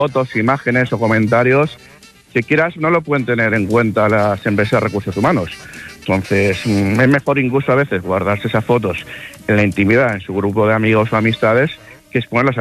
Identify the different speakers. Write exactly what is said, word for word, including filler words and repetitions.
Speaker 1: fotos, imágenes o comentarios que quieras no lo pueden tener en cuenta las empresas de recursos humanos. Entonces, es mejor incluso a veces guardarse esas fotos en la intimidad, en su grupo de amigos o amistades, que exponerlas